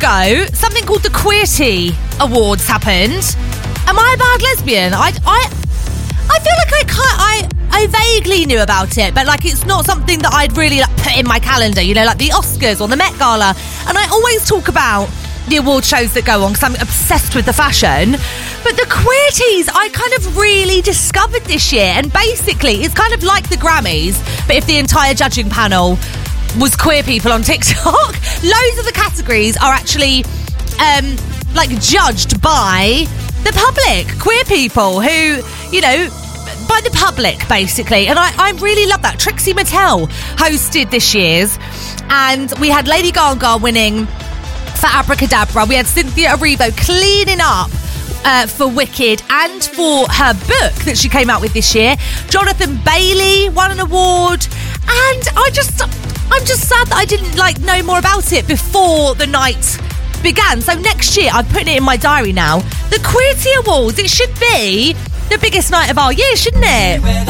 ago, something called the Queerty Awards happened. Am I a bad lesbian? I feel like I vaguely knew about it, but like it's not something that I'd really like put in my calendar, you know, like the Oscars or the Met Gala. And I always talk about the award shows that go on because I'm obsessed with the fashion. But the Queerties, I kind of really discovered this year. And basically, it's kind of like the Grammys, but if the entire judging panel was queer people on TikTok. Loads of the categories are actually like judged by the public, queer people who, you know, by the public basically. And I really love that. Trixie Mattel hosted this year's, and we had Lady Gaga winning for Abracadabra. We had Cynthia Erivo cleaning up for Wicked and for her book that she came out with this year. Jonathan Bailey won an award, and I'm just sad that I didn't know more about it before the night began. So next year, I'm putting it in my diary now. The Queerty Awards, it should be the biggest night of our year, shouldn't it?